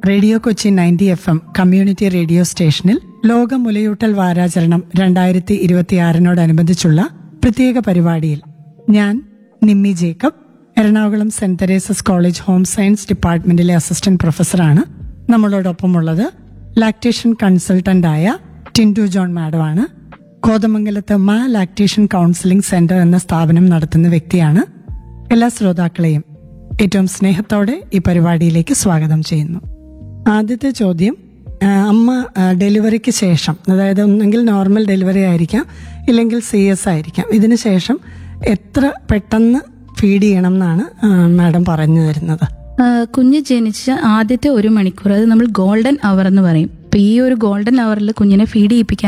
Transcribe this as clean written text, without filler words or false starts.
Radio Kochi 90 FM community radio സ്റ്റേഷനിൽ ലോക മുലയൂട്ടൽ വാരാചരണം 2026 പ്രത്യേക പരിപാടിയിൽ ഞാൻ Nimmi Jacob, Ernakulam saint Teresa's college home science ഡിപ്പാർട്ട്മെന്റിലെ assistant പ്രൊഫസറാണ്. നമ്മളോടൊപ്പമുള്ളത് ലാക്ടേഷൻ കൺസൾട്ടന്റായ ടിൻഡു ജോൺ മാഡമാണ്. കോതമംഗലത്ത് ലാക്ടേഷൻ കൗൺസിലിംഗ് സെന്റർ എന്ന സ്ഥാപനം നടത്തുന്ന വ്യക്തിയാണ്. എല്ലാ ശ്രോതാക്കളെയും ഏറ്റവും സ്നേഹത്തോടെ ഈ പരിപാടിയിലേക്ക് സ്വാഗതം ചെയ്യുന്നു. ആദ്യത്തെ ചോദ്യം, അമ്മ ഡെലിവറിക്ക് ശേഷം, അതായത് ഒന്നെങ്കിൽ നോർമൽ ഡെലിവറി ആയിരിക്കാം, ഇല്ലെങ്കിൽ CS ആയിരിക്കാം, ഇതിന് ശേഷം എത്ര പെട്ടെന്ന് ഫീഡ് ചെയ്യണം എന്നാണ് മാഡം പറഞ്ഞു തരുന്നത്? കുഞ്ഞ് ജനിച്ച ആദ്യത്തെ 1 മണിക്കൂർ, അത് നമ്മൾ ഗോൾഡൻ അവർ എന്ന് പറയും. അപ്പൊ ഈ ഒരു ഗോൾഡൻ അവറിൽ കുഞ്ഞിനെ ഫീഡ് ചെയ്യിപ്പിക്കാൻ